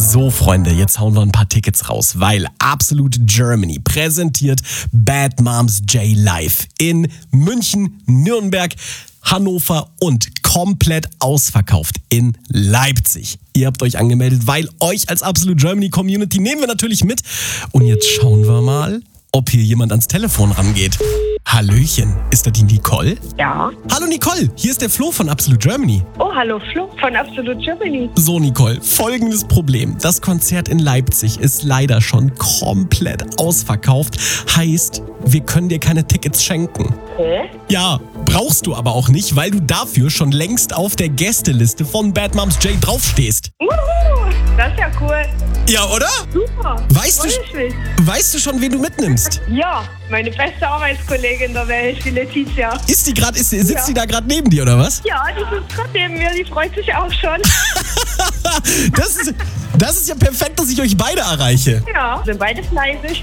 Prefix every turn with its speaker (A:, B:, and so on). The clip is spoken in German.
A: So, Freunde, jetzt hauen wir ein paar Tickets raus, weil Absolute Germany präsentiert Bad Moms J live in München, Nürnberg, Hannover und komplett ausverkauft in Leipzig. Ihr habt euch angemeldet, weil euch als Absolute Germany Community nehmen wir natürlich mit. Und jetzt schauen wir mal, ob hier jemand ans Telefon rangeht. Hallöchen, ist da die Nicole?
B: Ja.
A: Hallo Nicole, hier ist der Flo von Absolute Germany.
B: Oh, hallo Flo von Absolute Germany.
A: So Nicole, folgendes Problem. Das Konzert in Leipzig ist leider schon komplett ausverkauft. Heißt, wir können dir keine Tickets schenken.
B: Hä?
A: Ja, brauchst du aber auch nicht, weil du dafür schon längst auf der Gästeliste von Bad Moms J draufstehst.
B: Das ist ja cool.
A: Ja, oder?
B: Super.
A: Weißt
B: Freue
A: du schon, wen du mitnimmst?
B: mich. Ja, meine beste Arbeitskollegin der Welt, die Letizia.
A: Sitzt die da gerade neben dir, oder was?
B: Ja, die sitzt gerade neben mir, die freut sich auch schon.
A: Das ist ja perfekt, dass ich euch beide erreiche.
B: Ja, sind beide fleißig.